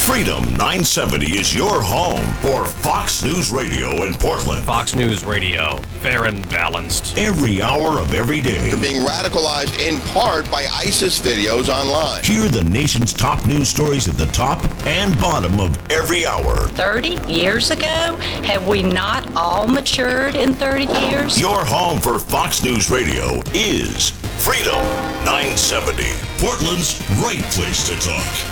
Freedom 970 is your home for Fox News Radio in Portland. Fox News Radio, fair and balanced. Every hour of every day. They're being radicalized in part by ISIS videos online. Hear the nation's top news stories at the top and bottom of every hour. 30 years ago? Have we not all matured in 30 years? Your home for Fox News Radio is Freedom 970. Portland's right place to talk.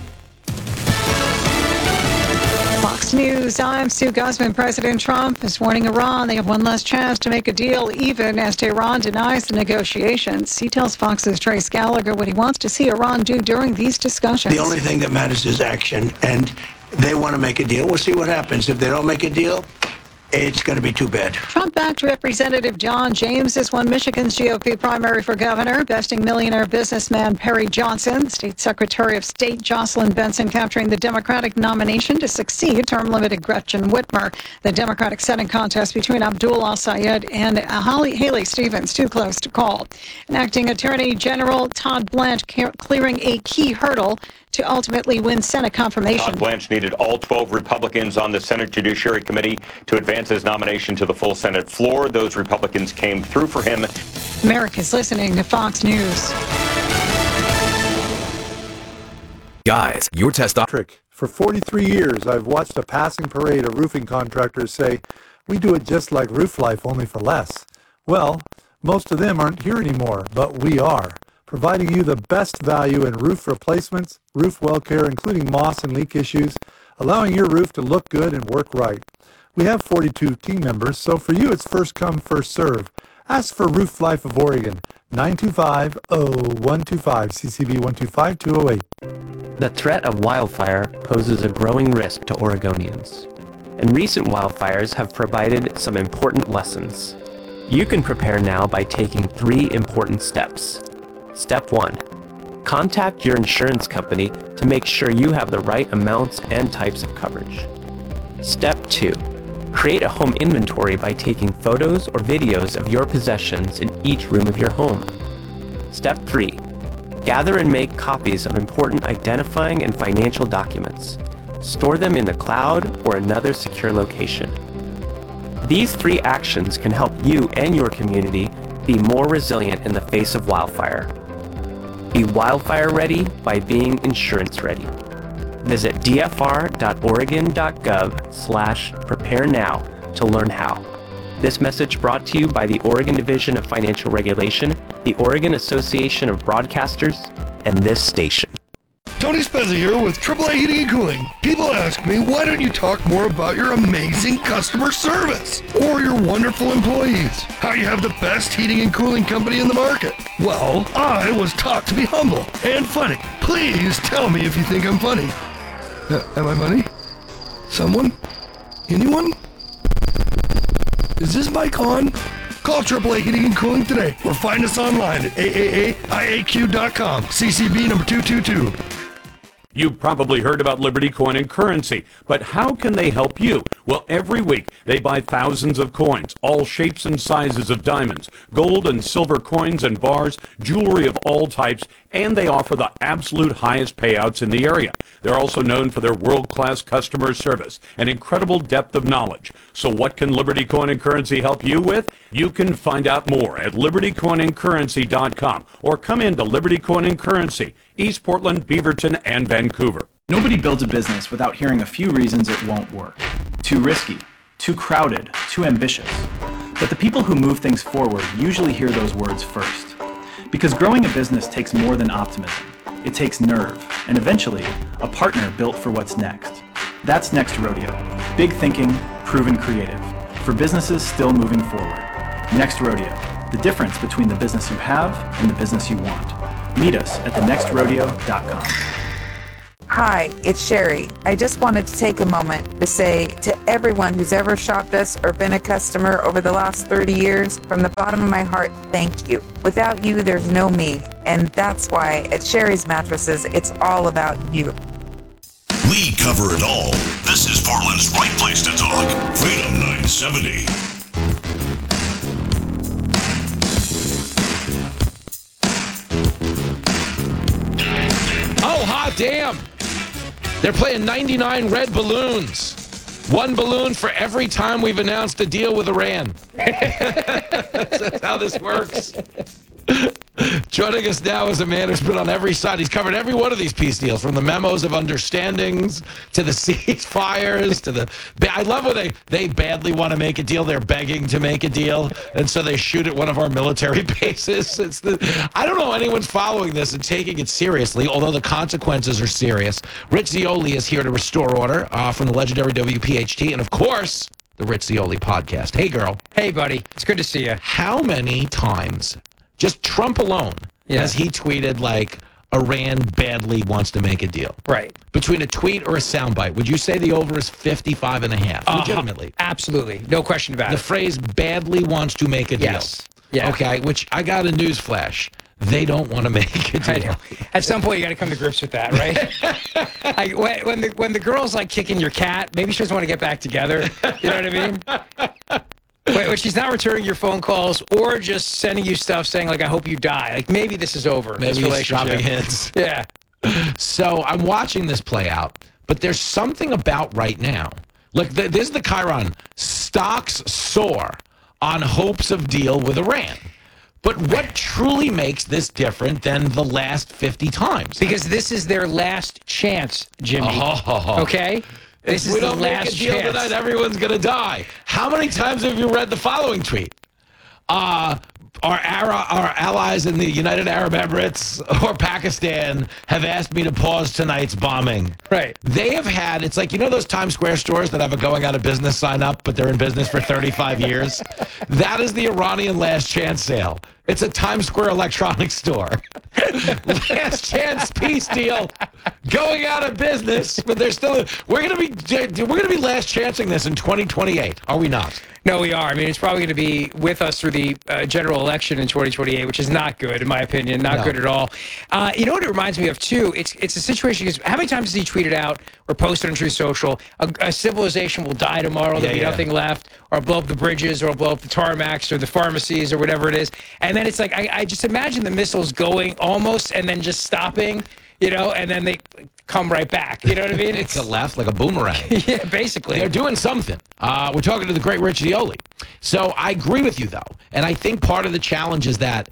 Fox News, I'm Sue Guzman. President Trump is warning Iran they have one last chance to make a deal, even as Tehran denies the negotiations. He tells Fox's Trace Gallagher what he wants to see Iran do during these discussions. The only thing that matters is action, and they want to make a deal. We'll see what happens. If they don't make a deal, it's going to be too bad. Trump-backed Representative John James has won Michigan's GOP primary for governor, besting millionaire businessman Perry Johnson. State Secretary of State Jocelyn Benson capturing the Democratic nomination to succeed term-limited Gretchen Whitmer. The Democratic Senate contest between Abdul Al-Sayed and Haley Stevens too close to call. And Acting Attorney General Todd Blanche clearing a key hurdle to ultimately win Senate confirmation. Todd Blanche needed all 12 Republicans on the Senate Judiciary Committee to advance his nomination to the full Senate floor. Those Republicans came through for him. America's listening to Fox News. Guys, your test trick. For 43 years, I've watched a passing parade of roofing contractors say, "We do it just like Roof Life, only for less." Well, most of them aren't here anymore, but we are, providing you the best value in roof replacements, roof well care, including moss and leak issues, allowing your roof to look good and work right. We have 42 team members, so for you it's first come, first serve. Ask for Roof Life of Oregon, 925-0125, CCB 125208. The threat of wildfire poses a growing risk to Oregonians, and recent wildfires have provided some important lessons. You can prepare now by taking 3 important steps. Step 1. Contact your insurance company to make sure you have the right amounts and types of coverage. Step 2. Create a home inventory by taking photos or videos of your possessions in each room of your home. Step 3. Gather and make copies of important identifying and financial documents. Store them in the cloud or another secure location. These 3 actions can help you and your community be more resilient in the face of wildfire. Be wildfire ready by being insurance ready. Visit dfr.oregon.gov/prepare now to learn how. This message brought to you by the Oregon Division of Financial Regulation, the Oregon Association of Broadcasters, and this station. Tony Spezza here with AAA Heating and Cooling. People ask me, why don't you talk more about your amazing customer service or your wonderful employees? How you have the best heating and cooling company in the market? Well, I was taught to be humble and funny. Please tell me if you think I'm funny. Am I funny? Someone? Anyone? Is this mic on? Call AAA Heating and Cooling today or find us online at aaaIAQ.com, CCB number 222. You've probably heard about Liberty Coin and Currency, but how can they help you? Well, every week they buy thousands of coins, all shapes and sizes of diamonds, gold and silver coins and bars, jewelry of all types, and they offer the absolute highest payouts in the area. They're also known for their world-class customer service and incredible depth of knowledge. So what can Liberty Coin and Currency help you with? You can find out more at libertycoinandcurrency.com or come into Liberty Coin and Currency, East Portland, Beaverton, and Vancouver. Nobody builds a business without hearing a few reasons it won't work. Too risky, too crowded, too ambitious. But the people who move things forward usually hear those words first. Because growing a business takes more than optimism. It takes nerve, and eventually, a partner built for what's next. That's Next Rodeo. Big thinking, proven creative. For businesses still moving forward. Next Rodeo. The difference between the business you have and the business you want. Meet us at thenextrodeo.com. Hi, it's Sherry. I just wanted to take a moment to say to everyone who's ever shopped us or been a customer over the last 30 years, from the bottom of my heart, thank you. Without you, there's no me. And that's why at Sherry's Mattresses, it's all about you. We cover it all. This is Portland's right place to talk. Freedom 970. Oh, hot damn! They're playing 99 red balloons. One balloon for every time we've announced a deal with Iran. That's how this works. Joining us now is a man who's been on every side. He's covered every one of these peace deals, from the memos of understandings to the ceasefires to the... I love when they badly want to make a deal. They're begging to make a deal, and so they shoot at one of our military bases. I don't know anyone's following this and taking it seriously, although the consequences are serious. Rich Zeoli is here to restore order from the legendary WPHT, and of course, the Rich Zeoli podcast. Hey, girl. Hey, buddy. It's good to see you. How many times... Just Trump alone, has he tweeted like Iran badly wants to make a deal? Right. Between a tweet or a soundbite, would you say the over is 55.5? Legitimately. Absolutely. No question about it. The phrase badly wants to make a deal. Yes. Yeah. Okay, which I got a news flash. They don't want to make a deal. At some point, you got to come to grips with that, right? when the girl's like kicking your cat, maybe she doesn't want to get back together. You know what I mean? When she's not returning your phone calls or just sending you stuff saying, like, I hope you die. Like, maybe this is over. Maybe this he's dropping hints. Yeah. So I'm watching this play out, but there's something about right now. Look, this is the Chiron. Stocks soar on hopes of deal with Iran. But what truly makes this different than the last 50 times? Because this is their last chance, Jimmy. Okay? This If we don't make a deal tonight, everyone's going to die. How many times have you read the following tweet? Our allies in the United Arab Emirates or Pakistan have asked me to pause tonight's bombing. Right. They have had, it's like, you know those Times Square stores that have a going out of business sign up, but they're in business for 35 years? That is the Iranian last chance sale. It's a Times Square electronics store. Last chance peace deal. Going out of business, but they're still. We're gonna be last chancing this in 2028. Are we not? No, we are. I mean, it's probably going to be with us through the general election in 2028, which is not good, in my opinion. Not good at all. You know what it reminds me of, too? It's a situation, because how many times has he tweeted out or posted on Truth Social, a civilization will die tomorrow, there'll be nothing left, or blow up the bridges, or blow up the tarmacs, or the pharmacies, or whatever it is. And then it's like, I just imagine the missiles going almost and then just stopping, you know, and then they come right back. You know what I mean? It's a left, like a boomerang. Yeah, basically. They're doing something. We're talking to the great Rich Zeoli. So I agree with you, though. And I think part of the challenge is that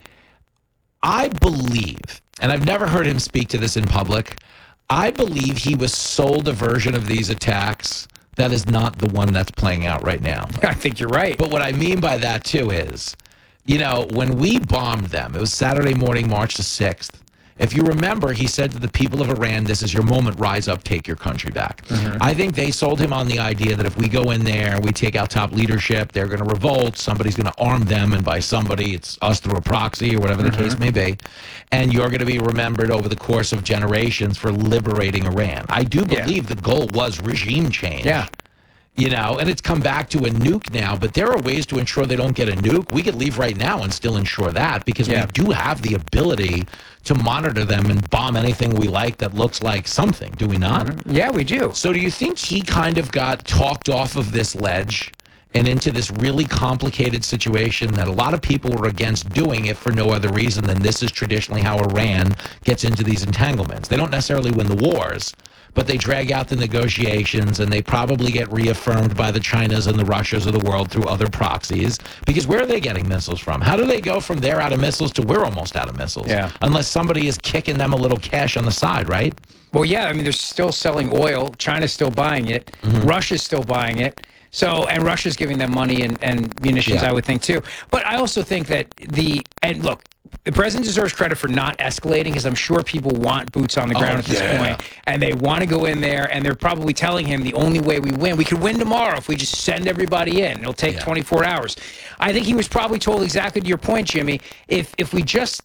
I believe, and I've never heard him speak to this in public, I believe he was sold a version of these attacks that is not the one that's playing out right now. I think you're right. But what I mean by that, too, is, you know, when we bombed them, it was Saturday morning, March the 6th. If you remember, he said to the people of Iran, this is your moment, rise up, take your country back. I think they sold him on the idea that if we go in there, we take out top leadership, they're going to revolt, somebody's going to arm them, and by somebody, it's us through a proxy or whatever the case may be, and you're going to be remembered over the course of generations for liberating Iran. I do believe the goal was regime change. Yeah. You know, and it's come back to a nuke now, but there are ways to ensure they don't get a nuke. We could leave right now and still ensure that, because we do have the ability to monitor them and bomb anything we like that looks like something, do we not? Yeah, we do. So do you think he kind of got talked off of this ledge and into this really complicated situation that a lot of people were against doing, if for no other reason than this is traditionally how Iran gets into these entanglements? They don't necessarily win the wars, but they drag out the negotiations, and they probably get reaffirmed by the Chinas and the Russias of the world through other proxies. Because where are they getting missiles from? How do they go from they're out of missiles to we're almost out of missiles? Yeah. Unless somebody is kicking them a little cash on the side, right? Well, yeah, I mean, they're still selling oil. China's still buying it. Russia's still buying it. So, and Russia's giving them money and munitions, I would think, too. But I also think that and look, the president deserves credit for not escalating, because I'm sure people want boots on the ground at this point, and they want to go in there, and they're probably telling him the only way we could win tomorrow if we just send everybody in. It'll take 24 hours. I think he was probably told, exactly to your point, Jimmy, if we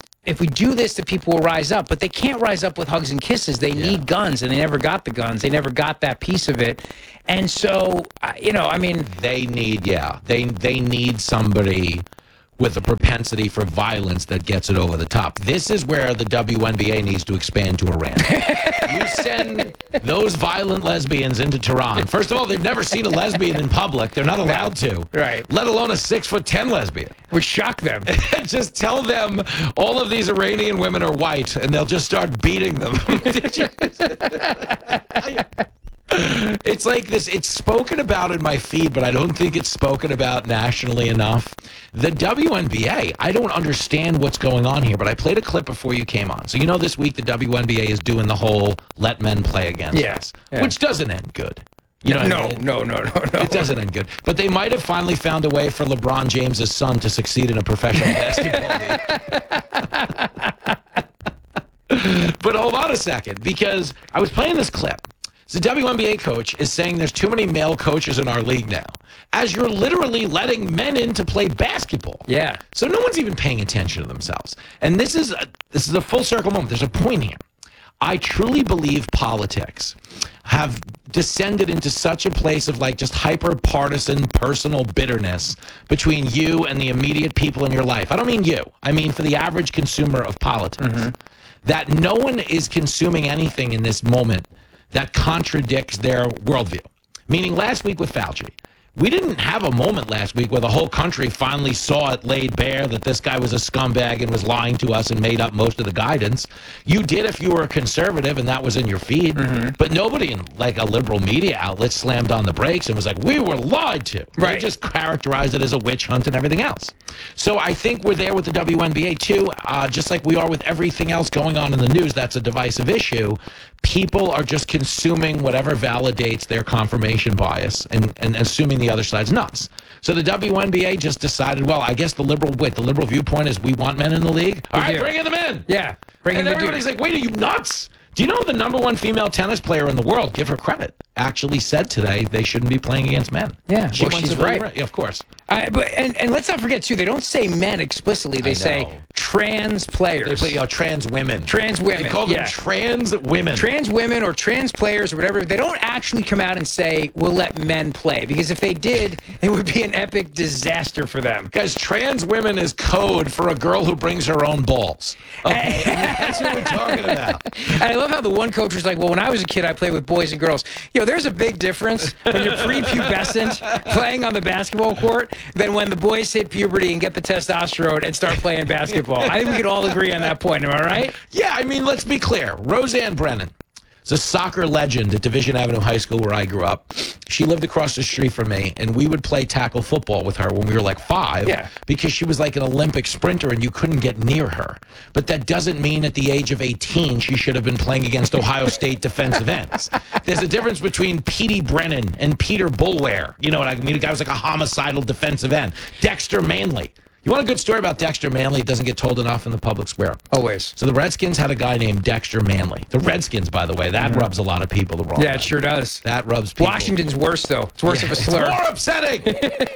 do this, the people will rise up. But they can't rise up with hugs and kisses. They need guns, and they never got the guns. They never got that piece of it. And so, you know, I mean, they need they need somebody with a propensity for violence that gets it over the top. This is where the WNBA needs to expand to Iran. You send those violent lesbians into Tehran. First of all, they've never seen a lesbian in public. They're not allowed to. Right. Let alone a 6'10" lesbian. Would shock them. Just tell them all of these Iranian women are white, and they'll just start beating them. it's like this. It's spoken about in my feed, but I don't think it's spoken about nationally enough. The WNBA, I don't understand what's going on here, but I played a clip before you came on. So you know this week the WNBA is doing the whole let men play against us, which doesn't end good. You know what I mean? No. It doesn't end good. But they might have finally found a way for LeBron James's son to succeed in a professional basketball league. But hold on a second, because I was playing this clip. So the WNBA coach is saying there's too many male coaches in our league now, as you're literally letting men in to play basketball. Yeah. So no one's even paying attention to themselves. And this is a full circle moment. There's a point here. I truly believe politics have descended into such a place of like just hyper partisan personal bitterness between you and the immediate people in your life. I don't mean you. I mean for the average consumer of politics. That no one is consuming anything in this moment that contradicts their worldview. Meaning last week with Fauci, we didn't have a moment last week where the whole country finally saw it laid bare that this guy was a scumbag and was lying to us and made up most of the guidance. You did if you were a conservative and that was in your feed, but nobody in like a liberal media outlet slammed on the brakes and was like, we were lied to. They just characterized it as a witch hunt and everything else. So I think we're there with the WNBA too, just like we are with everything else going on in the news that's a divisive issue. People are just consuming whatever validates their confirmation bias and assuming the other side's nuts. So the WNBA just decided, well, I guess the liberal viewpoint is we want men in the league. All right, bring in the men. Yeah, bring in the dudes. And everybody's like, wait, are you nuts? Do you know the #1 female tennis player in the world, give her credit, actually said today they shouldn't be playing against men? Yeah, she's right. Yeah, of course. And let's not forget, too, they don't say men explicitly. They say trans players. They play trans women. Trans women. They call them trans women. Trans women or trans players or whatever. They don't actually come out and say, we'll let men play. Because if they did, it would be an epic disaster for them. Guys, trans women is code for a girl who brings her own balls. Okay? That's what we're talking about. And I love how the one coach was like, well, when I was a kid, I played with boys and girls. There's a big difference when you're prepubescent playing on the basketball court than when the boys hit puberty and get the testosterone and start playing basketball. I think we can all agree on that point. Am I right? Yeah, I mean, let's be clear. Roseanne Brennan is a soccer legend at Division Avenue High School where I grew up. She lived across the street from me, and we would play tackle football with her when we were like 5 because she was like an Olympic sprinter and you couldn't get near her. But that doesn't mean at the age of 18 she should have been playing against Ohio State defensive ends. There's a difference between Petey Brennan and Peter Bulware. You know what I mean? The guy was like a homicidal defensive end. Dexter Manley. You want a good story about Dexter Manley? It doesn't get told enough in the public square. Always. So the Redskins had a guy named Dexter Manley. The Redskins, by the way, that rubs a lot of people the wrong way. Yeah, it sure does. That rubs people. Washington's worse, though. It's worse of a slur. It's more upsetting.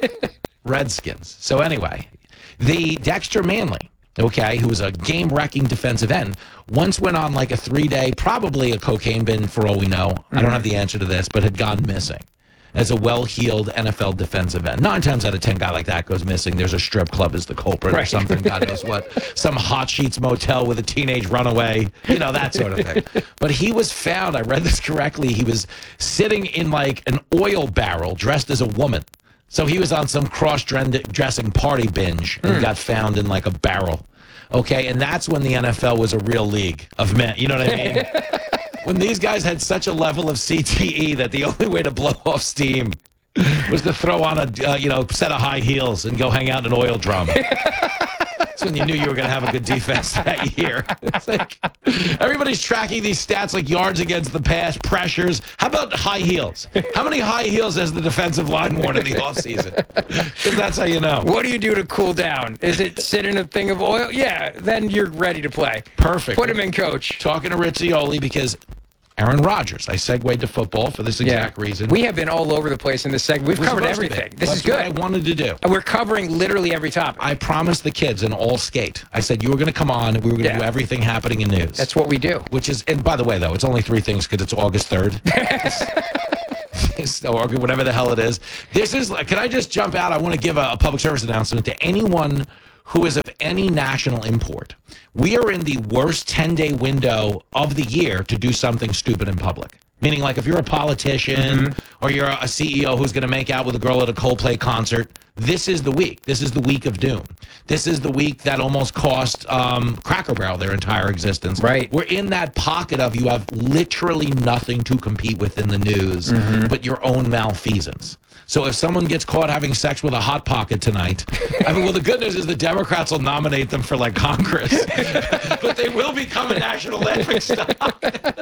Redskins. So anyway, the Dexter Manley, who was a game-wrecking defensive end, once went on like a 3-day, probably a cocaine bin for all we know. I don't have the answer to this, but had gone missing. As a well-heeled NFL defensive end. 9 times out of 10, guy like that goes missing. There's a strip club as the culprit or something. God knows what. Some hot sheets motel with a teenage runaway. That sort of thing. But he was found, I read this correctly, he was sitting in like an oil barrel dressed as a woman. So he was on some cross-dressing party binge and got found in like a barrel. Okay, and that's when the NFL was a real league of men. You know what I mean? When these guys had such a level of CTE that the only way to blow off steam was to throw on a set of high heels and go hang out in an oil drum. That's when you knew you were going to have a good defense that year. It's like everybody's tracking these stats like yards against the pass, pressures. How about high heels? How many high heels has the defensive line worn in the offseason? Because that's how you know. What do you do to cool down? Is it sit in a thing of oil? Yeah, then you're ready to play. Perfect. Put him in, coach. Talking to Rizzioli because Aaron Rodgers. I segued to football for this exact reason. We have been all over the place in this segment. We've covered everything. This is good. That's what I wanted to do. And we're covering literally every topic. I promised the kids an all skate. I said you were going to come on and we were going to do everything happening in news. That's what we do. Which is, and by the way, though, it's only 3 things because it's August 3rd. Or whatever the hell it is. This is, can I just jump out? I want to give a public service announcement to anyone who is of any national import. We are in the worst 10-day window of the year to do something stupid in public. Meaning, like, if you're a politician or you're a CEO who's going to make out with a girl at a Coldplay concert, this is the week. This is the week of doom. This is the week that almost cost Cracker Barrel their entire existence. Right. We're in that pocket of you have literally nothing to compete with in the news but your own malfeasance. So if someone gets caught having sex with a Hot Pocket tonight, I mean, well, the good news is the Democrats will nominate them for, like, Congress. But they will become a national laughing stock.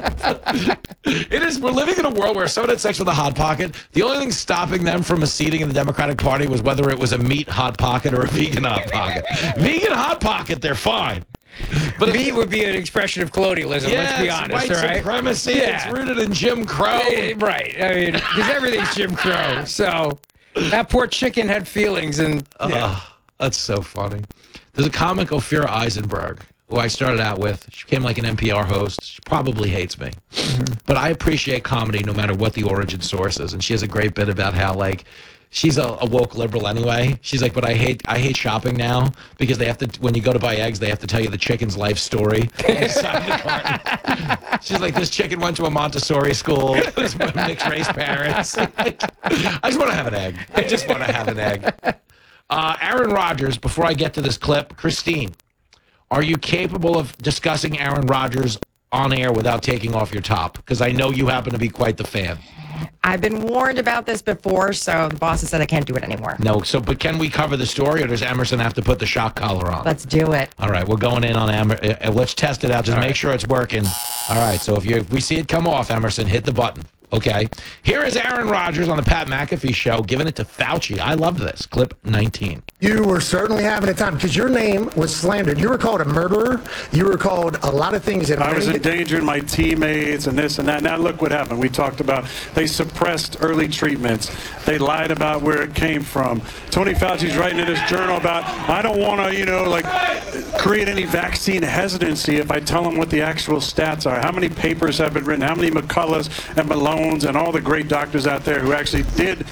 We're living in a world where someone had sex with a Hot Pocket. The only thing stopping them from a seating in the Democratic Party was whether it was a meat Hot Pocket or a vegan Hot Pocket. Vegan Hot Pocket, they're fine. But meat would be an expression of colonialism, let's be honest, white all right? supremacy. Yeah. It's rooted in Jim Crow. Right. I mean, because everything's Jim Crow. So that poor chicken had feelings. And that's so funny. There's a comic, Ophira Eisenberg, who I started out with. She became like an NPR host. She probably hates me. But I appreciate comedy no matter what the origin source is. And she has a great bit about how, like, she's a woke liberal anyway. She's like, but I hate shopping now because they have to, when you go to buy eggs, they have to tell you the chicken's life story inside the carton. She's like, this chicken went to a Montessori school. This mixed race parents. I just want to have an egg. I just want to have an egg. Aaron Rodgers, before I get to this clip, Christine, are you capable of discussing Aaron Rodgers on air without taking off your top? Because I know you happen to be quite the fan. I've been warned about this before, so the boss has said I can't do it anymore. No, but can we cover the story, or does Emerson have to put the shock collar on? Let's do it. All right, we're going in on Emerson. Let's test it out. Just make sure it's working. All right, so if we see it come off, Emerson, hit the button. Okay. Here is Aaron Rodgers on the Pat McAfee show giving it to Fauci. I love this. Clip 19. You were certainly having a time because your name was slandered. You were called a murderer. You were called a lot of things. I was endangering my teammates and this and that. Now look what happened. We talked about they suppressed early treatments. They lied about where it came from. Tony Fauci's writing in his journal about, I don't want to, create any vaccine hesitancy if I tell them what the actual stats are. How many papers have been written? How many McCulloughs and Malones and all the great doctors out there who actually did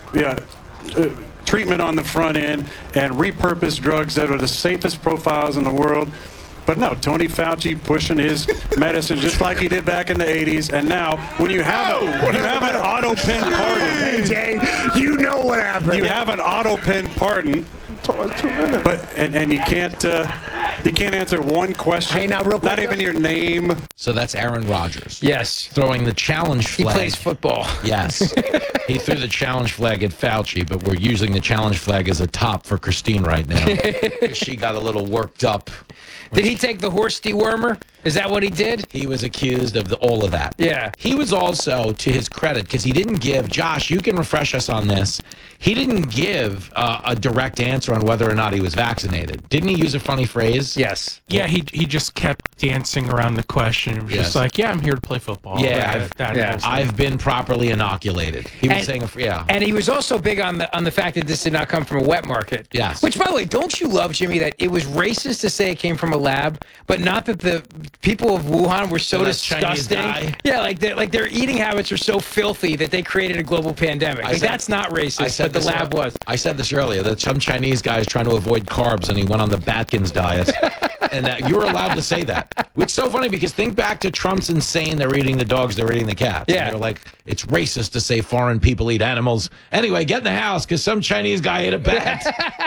treatment on the front end and repurposed drugs that are the safest profiles in the world. But no, Tony Fauci pushing his medicine just like he did back in the 80s. And now, when you have an auto pen pardon, AJ, you know what happened. You have an auto pen pardon, but and you can't answer one question. Hey, now real quick, not even your name. So that's Aaron Rodgers. Yes, throwing the challenge flag. He plays football. Yes, he threw the challenge flag at Fauci, but we're using the challenge flag as a top for Christine right now. She got a little worked up. Did he take the horse dewormer? Is that what he did? He was accused of all of that. Yeah. He was also, to his credit, because he didn't give, Josh, you can refresh us on this, he didn't give a direct answer on whether or not he was vaccinated. Didn't he use a funny phrase? Yes. Yeah, he just kept dancing around the question. It was just like, yeah, I'm here to play football. Yeah, I've been properly inoculated. He was saying, And he was also big on the fact that this did not come from a wet market. Yes. Which, by the way, don't you love, Jimmy, that it was racist to say it came from a lab, but not that the people of Wuhan were so disgusting. Yeah, like their eating habits are so filthy that they created a global pandemic. That's not racist, but the lab was. I said this earlier, that some Chinese guy is trying to avoid carbs and he went on the Batkins diet. And you're allowed to say that. It's so funny because think back to Trump's insane, they're eating the dogs, they're eating the cats. Yeah. And they're like, it's racist to say foreign people eat animals. Anyway, get in the house because some Chinese guy ate a bat.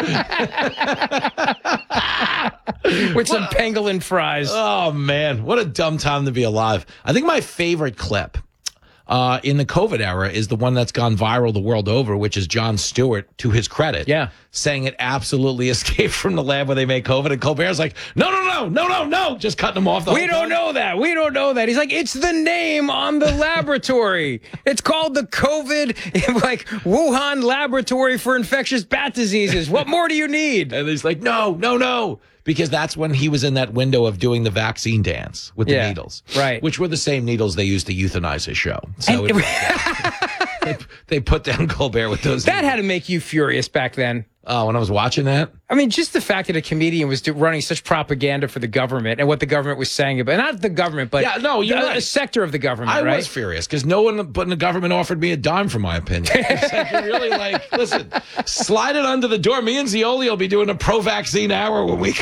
With some pangolin fries. Oh, man. What a dumb time to be alive. I think my favorite clip in the COVID era is the one that's gone viral the world over, which is Jon Stewart, to his credit, saying it absolutely escaped from the lab where they made COVID. And Colbert's like, no, just cutting him off. We don't know that. He's like, it's the name on the laboratory. It's called the COVID, Wuhan Laboratory for Infectious Bat Diseases. What more do you need? And he's like, no. Because that's when he was in that window of doing the vaccine dance with the needles. Right. Which were the same needles they used to euthanize his show. So they put down Colbert with those. That had to make you furious back then. Oh, when I was watching that? I mean, just the fact that a comedian was running such propaganda for the government and what the government was saying about, not the government, but a sector of the government, I was furious because no one but in the government offered me a dime for my opinion. It's like, you're really listen, slide it under the door. Me and Zioli will be doing a pro-vaccine hour when we